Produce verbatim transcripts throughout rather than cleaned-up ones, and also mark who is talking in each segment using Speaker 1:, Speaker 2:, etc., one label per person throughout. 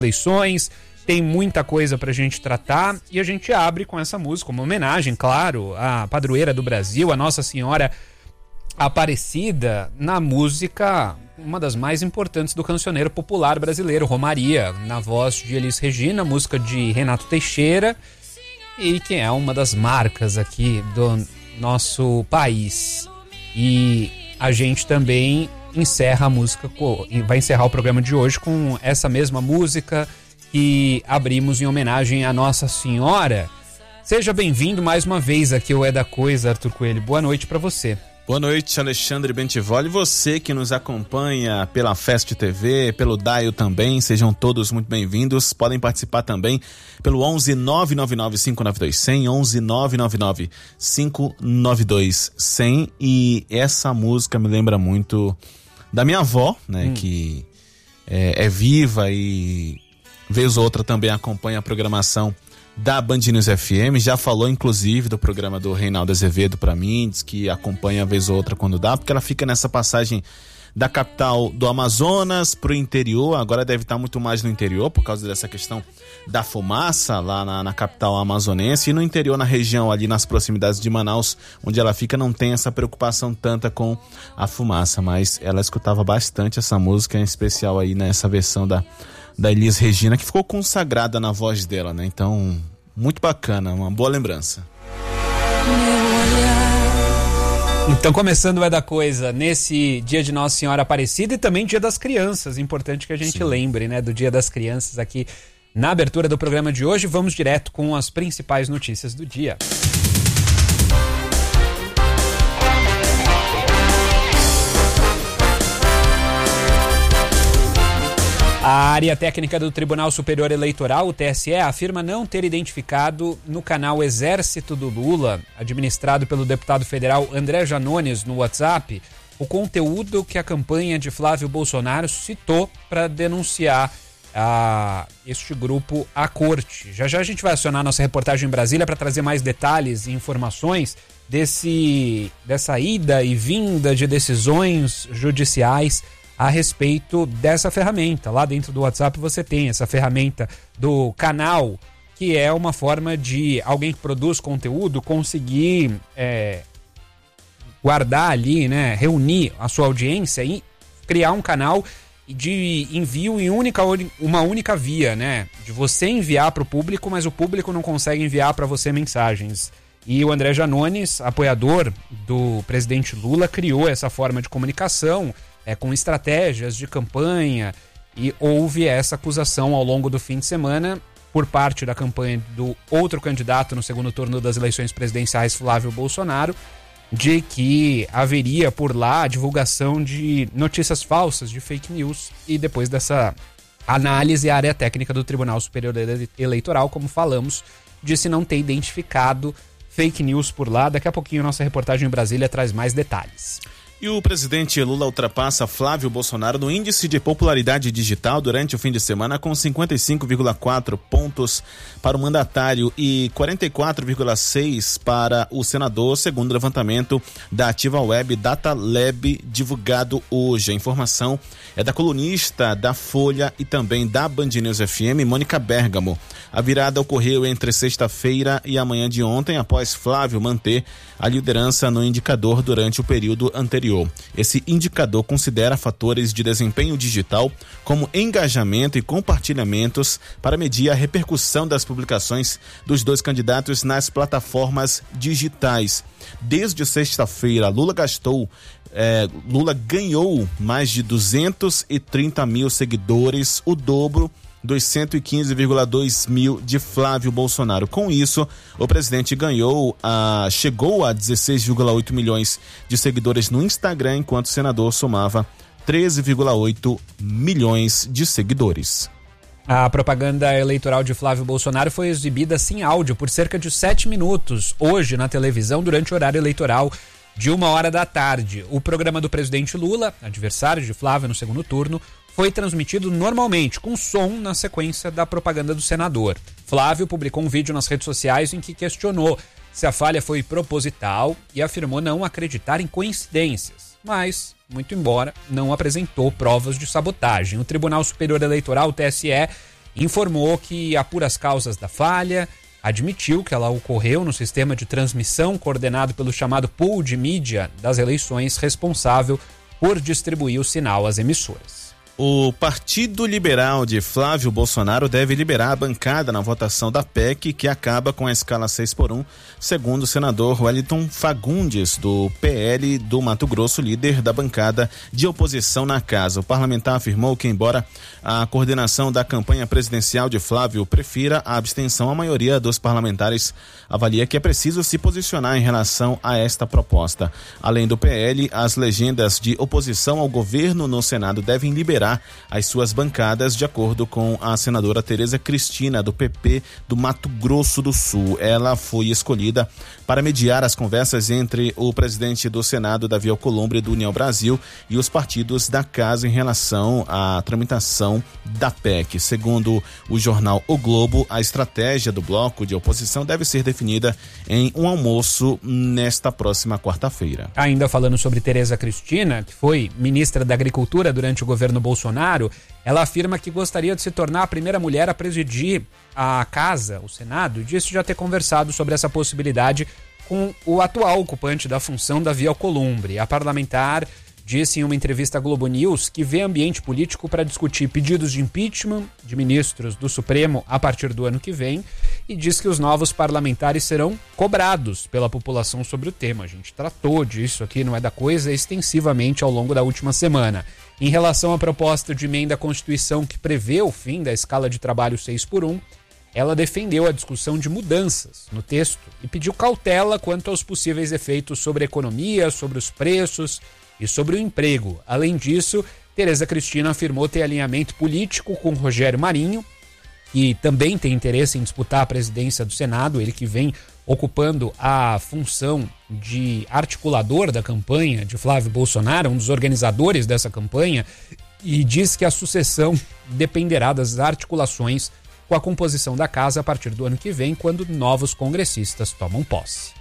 Speaker 1: eleições, tem muita coisa pra gente tratar e a gente abre com essa música, uma homenagem, claro, à padroeira do Brasil, a Nossa Senhora Aparecida, na música, uma das mais importantes do cancioneiro popular brasileiro, Romaria, na voz de Elis Regina, música de Renato Teixeira, e que é uma das marcas aqui do nosso país. E a gente também encerra a música, vai encerrar o programa de hoje com essa mesma música que abrimos em homenagem à Nossa Senhora. Seja bem-vindo mais uma vez aqui ao É da Coisa, Arthur Coelho. Boa noite para você.
Speaker 2: Boa noite, Alexandre Bentivoli. Você que nos acompanha pela Fest T V, pelo Dial também, sejam todos muito bem-vindos. Podem participar também pelo onze nove nove nove cinco nove dois zero zero, onze nove nove nove cinco nove dois zero zero. E essa música me lembra muito da minha avó, né, hum. que é, é viva e vez ou outra também acompanha a programação da Band News F M, já falou inclusive do programa do Reinaldo Azevedo pra mim, diz que acompanha vez ou outra quando dá, porque ela fica nessa passagem da capital do Amazonas pro interior, agora deve estar muito mais no interior por causa dessa questão da fumaça lá na, na capital amazonense, e no interior, na região ali nas proximidades de Manaus, onde ela fica, não tem essa preocupação tanta com a fumaça, mas ela escutava bastante essa música, em especial aí nessa versão da da Elis Regina, que ficou consagrada na voz dela, né? Então, muito bacana, uma boa lembrança.
Speaker 1: Então, começando o É da Coisa, nesse dia de Nossa Senhora Aparecida e também dia das crianças, importante que a gente Sim. lembre, né, do dia das crianças aqui na abertura do programa de hoje. Vamos direto com as principais notícias do dia. A área técnica do Tribunal Superior Eleitoral, o T S E, afirma não ter identificado no canal Exército do Lula, administrado pelo deputado federal André Janones no WhatsApp, o conteúdo que a campanha de Flávio Bolsonaro citou para denunciar a este grupo à corte. Já já a gente vai acionar nossa reportagem em Brasília para trazer mais detalhes e informações desse, dessa ida e vinda de decisões judiciais a respeito dessa ferramenta. Lá dentro do WhatsApp você tem essa ferramenta do canal, que é uma forma de alguém que produz conteúdo conseguir é, guardar ali, né, reunir a sua audiência e criar um canal de envio em única, uma única via, né, de você enviar para o público, mas o público não consegue enviar para você mensagens. E o André Janones, apoiador do presidente Lula, criou essa forma de comunicação É, com estratégias de campanha, e houve essa acusação ao longo do fim de semana por parte da campanha do outro candidato no segundo turno das eleições presidenciais, Flávio Bolsonaro, de que haveria por lá a divulgação de notícias falsas, de fake news, e depois dessa análise, a área técnica do Tribunal Superior Eleitoral, como falamos, disse não ter identificado fake news por lá. Daqui a pouquinho nossa reportagem em Brasília traz mais detalhes.
Speaker 2: E o presidente Lula ultrapassa Flávio Bolsonaro no índice de popularidade digital durante o fim de semana, com cinquenta e cinco vírgula quatro pontos para o mandatário e quarenta e quatro vírgula seis para o senador, segundo o levantamento da Ativa Web Data Lab, divulgado hoje. A informação é da colunista da Folha e também da Band News F M, Mônica Bergamo. A virada ocorreu entre sexta-feira e a manhã de ontem, após Flávio manter a liderança no indicador durante o período anterior. Esse indicador considera fatores de desempenho digital, como engajamento e compartilhamentos, para medir a repercussão das publicações dos dois candidatos nas plataformas digitais. Desde sexta-feira, Lula gastou, é, Lula ganhou mais de duzentos e trinta mil seguidores, o dobro dos cento e quinze vírgula dois mil de Flávio Bolsonaro. Com isso, o presidente ganhou a, chegou a dezesseis vírgula oito milhões de seguidores no Instagram, enquanto o senador somava treze vírgula oito milhões de seguidores.
Speaker 1: A propaganda eleitoral de Flávio Bolsonaro foi exibida sem áudio por cerca de sete minutos hoje na televisão durante o horário eleitoral de uma hora da tarde. O programa do presidente Lula, adversário de Flávio no segundo turno, foi transmitido normalmente, com som na sequência da propaganda do senador. Flávio publicou um vídeo nas redes sociais em que questionou se a falha foi proposital e afirmou não acreditar em coincidências, mas, muito embora, não apresentou provas de sabotagem. O Tribunal Superior Eleitoral, o T S E, informou que apura as causas da falha, admitiu que ela ocorreu no sistema de transmissão coordenado pelo chamado pool de mídia das eleições, responsável por distribuir o sinal às emissoras.
Speaker 2: O Partido Liberal de Flávio Bolsonaro deve liberar a bancada na votação da P E C, que acaba com a escala seis por um, segundo o senador Wellington Fagundes, do P L do Mato Grosso, líder da bancada de oposição na casa. O parlamentar afirmou que, embora a coordenação da campanha presidencial de Flávio prefira a abstenção, a maioria dos parlamentares avalia que é preciso se posicionar em relação a esta proposta. Além do P L, as legendas de oposição ao governo no Senado devem liberar as suas bancadas, de acordo com a senadora Tereza Cristina, do P P do Mato Grosso do Sul. Ela foi escolhida para mediar as conversas entre o presidente do Senado, Davi Alcolumbre, do União Brasil, e os partidos da casa em relação à tramitação da P E C. Segundo o jornal O Globo, a estratégia do bloco de oposição deve ser definida em um almoço nesta próxima quarta-feira.
Speaker 1: Ainda falando sobre Tereza Cristina, que foi ministra da Agricultura durante o governo Bolsonaro, ela afirma que gostaria de se tornar a primeira mulher a presidir a casa, o Senado, e disse já ter conversado sobre essa possibilidade com o atual ocupante da função, Davi Alcolumbre. A parlamentar disse em uma entrevista à Globo News que vê ambiente político para discutir pedidos de impeachment de ministros do Supremo a partir do ano que vem, e diz que os novos parlamentares serão cobrados pela população sobre o tema. A gente tratou disso aqui, não é da coisa, extensivamente ao longo da última semana. Em relação à proposta de emenda à Constituição que prevê o fim da escala de trabalho seis por um, ela defendeu a discussão de mudanças no texto e pediu cautela quanto aos possíveis efeitos sobre a economia, sobre os preços e sobre o emprego. Além disso, Tereza Cristina afirmou ter alinhamento político com Rogério Marinho, que também tem interesse em disputar a presidência do Senado, ele que vem ocupando a função de articulador da campanha de Flávio Bolsonaro, um dos organizadores dessa campanha, e diz que a sucessão dependerá das articulações com a composição da casa a partir do ano que vem, quando novos congressistas tomam posse.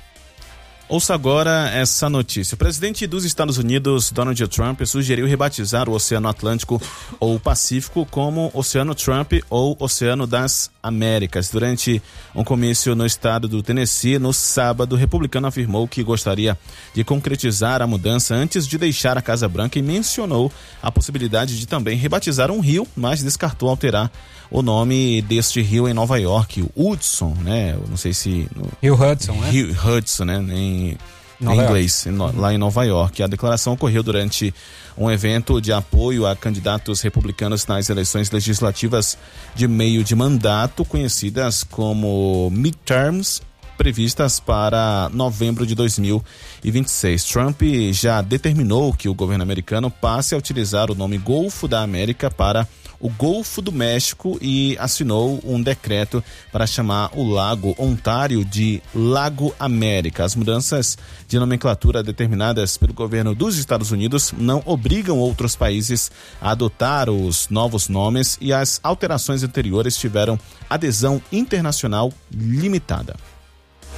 Speaker 2: Ouça agora essa notícia. O presidente dos Estados Unidos, Donald Trump, sugeriu rebatizar o Oceano Atlântico ou Pacífico como Oceano Trump ou Oceano das Américas. Durante um comício no estado do Tennessee, no sábado, o republicano afirmou que gostaria de concretizar a mudança antes de deixar a Casa Branca e mencionou a possibilidade de também rebatizar um rio, mas descartou alterar o nome deste rio em Nova York, o Hudson, né? Eu não sei se... No...
Speaker 1: Rio Hudson, né?
Speaker 2: Rio Hudson, né? Em, em inglês, em, lá em Nova York. A declaração ocorreu durante um evento de apoio a candidatos republicanos nas eleições legislativas de meio de mandato, conhecidas como midterms, previstas para novembro de dois mil e vinte e seis. Trump já determinou que o governo americano passe a utilizar o nome Golfo da América para o Golfo do México e assinou um decreto para chamar o Lago Ontário de Lago América. As mudanças de nomenclatura determinadas pelo governo dos Estados Unidos não obrigam outros países a adotar os novos nomes e as alterações anteriores tiveram adesão internacional limitada.